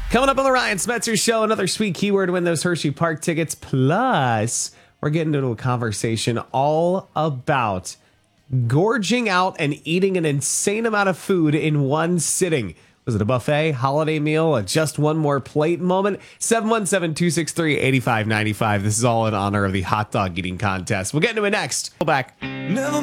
Coming up on the Ryan Smetzer Show, another sweet keyword win those Hershey Park tickets. Plus, we're getting into a conversation all about gorging out and eating an insane amount of food in one sitting. Was it a buffet, holiday meal, a just one more plate moment? 717-263-8595. This is all in honor of the hot dog eating contest. We'll get into it next. We'll back.